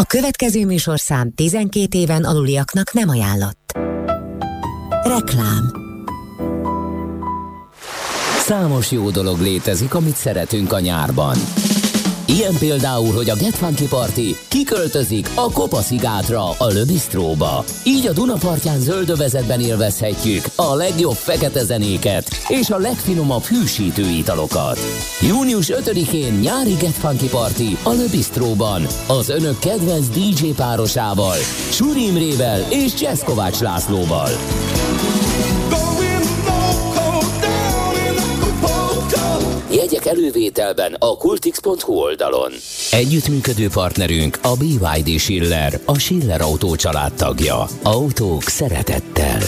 következő műsorszám 12 éven aluliaknak nem ajánlott. Reklám. Számos jó dolog létezik, amit szeretünk a nyárban. Ilyen például, hogy a Get Funky Party kiköltözik a Kopa-szigátra, a Le Bistróba. Így a Dunapartján zöldövezetben élvezhetjük a legjobb fekete zenéket és a legfinomabb hűsítő italokat. Június 5-én nyári Get Funky Party a Le Bistróban az önök kedvenc DJ párosával, Suri Imrével és Jazz Kovács Lászlóval. Jegyek elővételben a kultix.hu oldalon. Együttműködő partnerünk a BYD Schiller, a Schiller Autó család tagja. Autók szeretettel.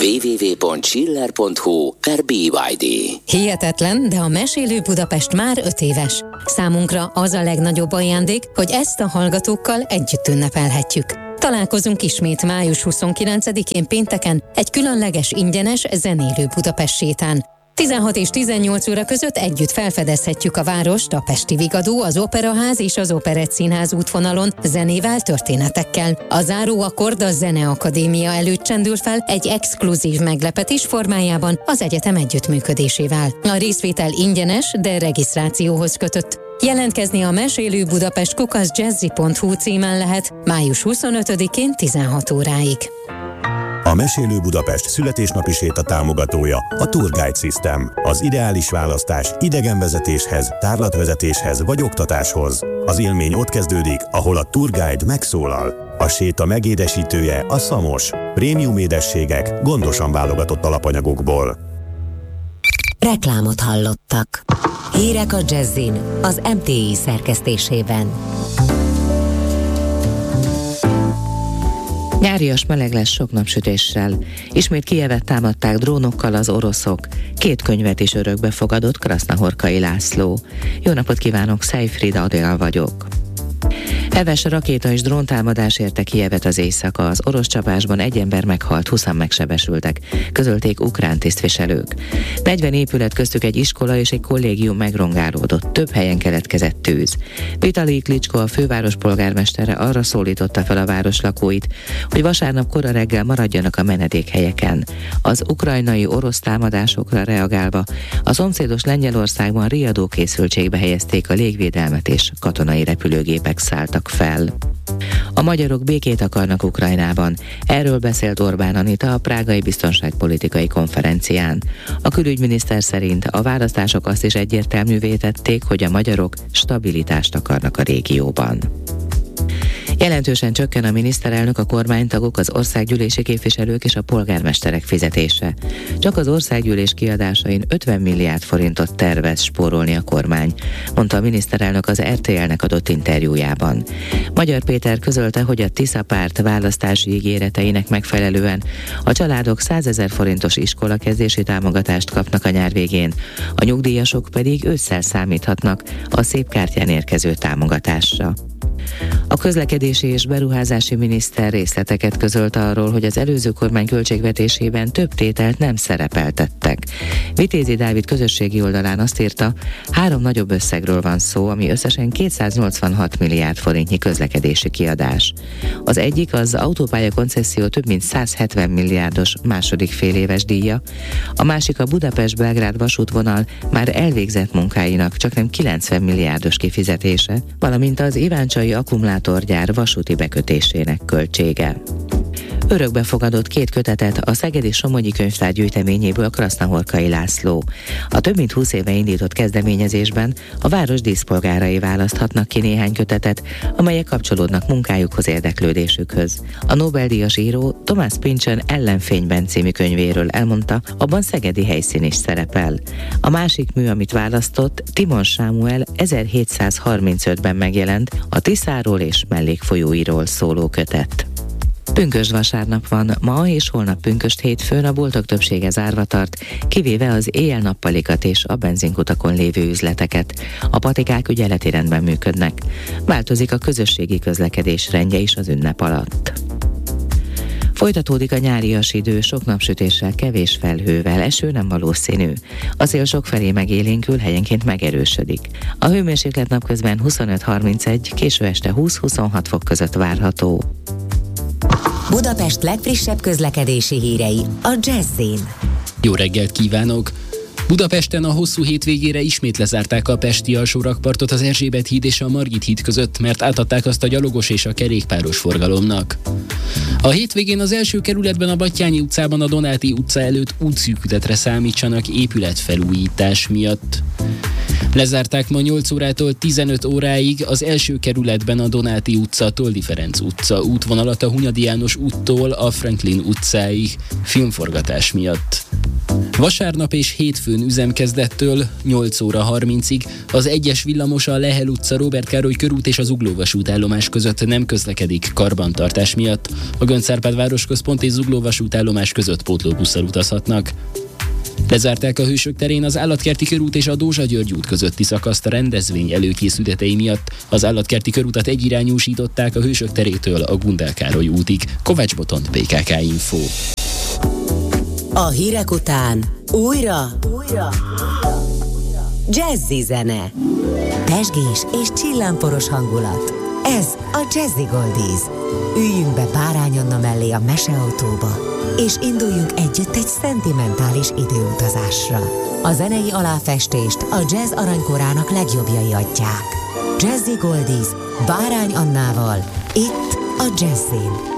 www.schiller.hu/BYD. Hihetetlen, de a Mesélő Budapest már 5 éves. Számunkra az a legnagyobb ajándék, hogy ezt a hallgatókkal együtt ünnepelhetjük. Találkozunk ismét május 29-én pénteken egy különleges ingyenes zenélő Budapest sétán. 16 és 18 óra között együtt felfedezhetjük a várost, a Pesti Vigadó, az Operaház és az Operett Színház útvonalon zenével, történetekkel. A záró akkord a Zeneakadémia előtt csendül fel egy exkluzív meglepetés formájában az egyetem együttműködésével. A részvétel ingyenes, de regisztrációhoz kötött. Jelentkezni a Mesélő Budapest @jazzy.hu címen lehet május 25-én 16 óráig. A Mesélő Budapest születésnapi séta támogatója a Tour Guide System. Az ideális választás idegenvezetéshez, tárlatvezetéshez vagy oktatáshoz. Az élmény ott kezdődik, ahol a Tour Guide megszólal. A séta megédesítője a Szamos. Prémium édességek gondosan válogatott alapanyagokból. Reklámot hallottak. Hírek a Jazzin az MTI szerkesztésében. Nyárias meleg lesz sok napsütéssel. Ismét Kijevet támadták drónokkal az oroszok. 2 könyvet is örökbe fogadott Krasznahorkai László. Jó napot kívánok, Szejfrida Adél vagyok. Heves rakéta és dróntámadás érte Kijevet az éjszaka. Az orosz csapásban 1 ember meghalt, 20-an megsebesültek, közölték ukrán tisztviselők. 40 épület, köztük egy iskola és egy kollégium megrongálódott, több helyen keletkezett tűz. Vitali Klitschko, a főváros polgármestere arra szólította fel a város lakóit, hogy vasárnap kora reggel maradjanak a menedékhelyeken. Az ukrajnai orosz támadásokra reagálva a szomszédos Lengyelországban riadó készültségbe helyezték a légvédelmet és katonai repülőgépek szálltak fel. A magyarok békét akarnak Ukrajnában. Erről beszélt Orbán Anita a prágai biztonságpolitikai konferencián. A külügyminiszter szerint a választások azt is egyértelművé tették, hogy a magyarok stabilitást akarnak a régióban. Jelentősen csökken a miniszterelnök, a kormánytagok, az országgyűlési képviselők és a polgármesterek fizetése. Csak az országgyűlés kiadásain 50 milliárd forintot tervez spórolni a kormány, mondta a miniszterelnök az RTL-nek adott interjújában. Magyar Péter közölte, hogy a Tisza párt választási ígéreteinek megfelelően a családok 100 000 forintos iskolakezdési támogatást kapnak a nyár végén, a nyugdíjasok pedig ősszel számíthatnak a szép kártyán érkező támogatásra. A közlekedési és beruházási miniszter részleteket közölt arról, hogy az előző kormány költségvetésében több tételt nem szerepeltettek. Vitézi Dávid közösségi oldalán azt írta, 3 nagyobb összegről van szó, ami összesen 286 milliárd forintnyi közlekedési kiadás. Az egyik az autópálya koncesszió több mint 170 milliárdos második féléves díja, a másik a Budapest-Belgrád vasútvonal már elvégzett munkáinak csaknem 90 milliárdos kifizetése, valamint az Iváncsai akkumulátorgyár vasúti bekötésének költsége. Örökbe fogadott 2 kötetet a Szegedi Somogyi Könyvtár gyűjteményéből Krasznahorkai László. A több mint 20 éve indított kezdeményezésben a város díszpolgárai választhatnak ki néhány kötetet, amelyek kapcsolódnak munkájukhoz, érdeklődésükhöz. A Nobel-díjas író Thomas Pynchon Ellenfényben című könyvéről elmondta, abban szegedi helyszín is szerepel. A másik mű, amit választott, Timon Sámuel 1735-ben megjelent a Tiszáról és mellékfolyóiról szóló kötet. Pünkösd vasárnap van, ma és holnap pünkösd hétfőn a boltok többsége zárva tart, kivéve az éjjel-nappalikat és a benzinkutakon lévő üzleteket. A patikák ügyeleti rendben működnek. Változik a közösségi közlekedés rendje is az ünnep alatt. Folytatódik a nyárias idő, sok napsütéssel, kevés felhővel, eső nem valószínű. A szél sokfelé megélénkül, helyenként megerősödik. A hőmérséklet napközben 25-31, késő este 20-26 fok között várható. Budapest legfrissebb közlekedési hírei a Jazzin. Jó reggelt kívánok! Budapesten a hosszú hétvégére ismét lezárták a pesti alsórakpartot az Erzsébet híd és a Margit híd között, mert átadták azt a gyalogos és a kerékpáros forgalomnak. A hétvégén az első kerületben a Batthyány utcában a Donáti utca előtt útszűkületre számítsanak épületfelújítás miatt. Lezárták ma 8 órától 15 óráig az első kerületben a Donáti utca, Toldi Ferenc utca útvonalat a Hunyadi János úttól a Franklin utcáig filmforgatás miatt. Vasárnap és hétfőn üzemkezdettől 8 óra 30-ig az 1-es villamos a Lehel utca, Róbert Károly körút és az Zugló vasútállomás között nem közlekedik karbantartás miatt. A Göncz-Árpád városközpont és Zugló vasútállomás között pótlóbusszal utazhatnak. Lezárták a Hősök terén az Állatkerti körút és a Dózsa-György út közötti szakaszt a rendezvény előkészületei miatt. Az Állatkerti körutat egyirányúsították a Hősök terétől a Gundel Károly útig. Kovács Botont, PKK Info. A hírek után újra jazzy zene, pezsgés és csillámporos hangulat. Ez a Jazzy Goldies. Üljünk be Bárány Anna mellé a meseautóba, és induljunk együtt egy szentimentális időutazásra. A zenei aláfestést a jazz aranykorának legjobbjai adják. Jazzy Goldies Bárány Annával, itt a Jazzin.